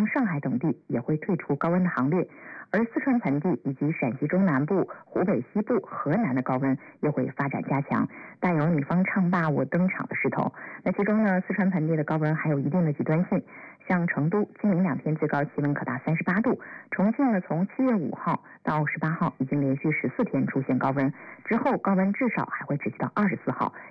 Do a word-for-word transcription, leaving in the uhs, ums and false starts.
江、上海等地也会退出高温的行列，而四川盆地以及陕西中南部、湖北西部、河南的高温又会发展加强，带有你方唱罢我登场的势头。那其中呢，四川盆地的高温还有一定的极端性，像成都今明两天最高气温可达三十八度，重庆呢从七月五号到十八号已经连续十四天出现高温，之后高温至少还会持续到二十四号，